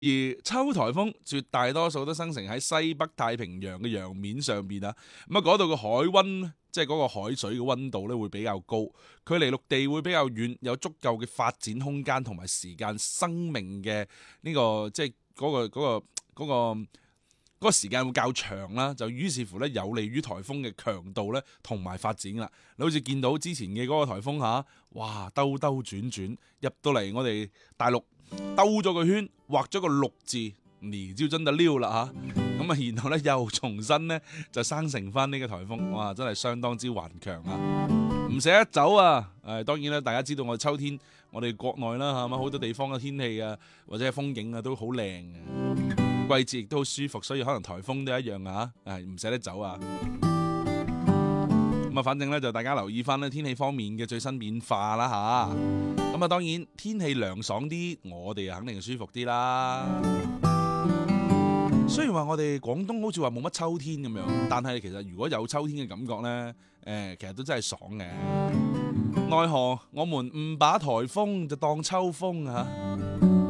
而秋颱風絕大多數都生成喺西北太平洋嘅洋面上邊啊，咁啊嗰度嘅海溫，即係嗰個海水嘅溫度咧會比較高，距離陸地會比較遠，有足夠嘅發展空間同埋時間，生命嘅呢個即係嗰個時間會較長啦，就於是乎咧有利於颱風嘅強度咧同埋發展啦。你好似見到之前嘅嗰個颱風嚇，哇兜兜轉轉入到嚟我哋大陸，兜咗個圈，畫咗個六字，你就真的溜啦嚇。咁啊，然後咧又重新咧就生成翻呢個颱風，哇！真係相當之頑強啊，唔捨得走啊！當然啦，大家知道我哋秋天，我哋國內啦嚇，好多地方嘅天氣啊，或者係風景啊都好靚嘅。季節亦都好舒服，所以可能颱風都一樣啊，唔捨得走啊。咁啊，反正咧就大家留意翻咧天氣方面嘅最新變化啦吓。咁啊，當然天氣涼爽啲，我哋肯定舒服啲啦。雖然話我哋廣東好似話冇乜秋天咁樣，但係其實如果有秋天嘅感覺咧，其實都真係爽嘅。奈何我們誤把颱風就當秋風啊！